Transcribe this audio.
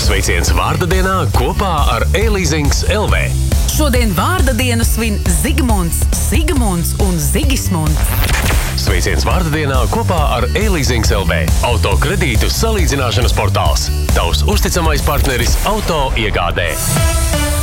Sveiciens vārda dienā kopā ar e-leasings LV. Šodien vārda dienu svin Zigmunds, Sigmunds un Zigismunds. Sveiciens vārda dienā kopā ar e-leasings LV. Auto kredītu salīdzināšanas portāls. Tavs uzticamais partneris auto iegādē.